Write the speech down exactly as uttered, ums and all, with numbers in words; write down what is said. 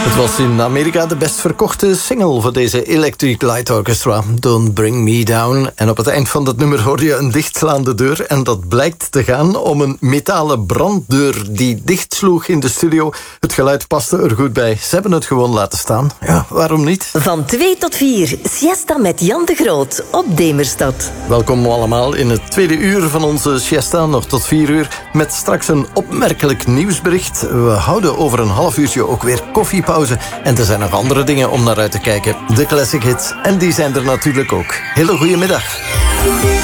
Het was in Amerika de best verkochte single voor deze Electric Light Orchestra, Don't Bring Me Down. En op het eind van dat nummer hoorde je een dichtslaande deur. En dat blijkt te gaan om een metalen branddeur die dichtsloeg in de studio. Het geluid paste er goed bij. Ze hebben het gewoon laten staan. Ja, waarom niet? Van twee tot vier, siesta met Jan de Groot op Demerstad. Welkom allemaal in het tweede uur van onze siesta, nog tot vier uur. Met straks een opmerkelijk nieuwsbericht. We houden over een half uurtje ook weer koffiepauze. En er zijn nog andere dingen om naar uit te kijken. De classic hits. En die zijn er natuurlijk ook. Hele goede middag.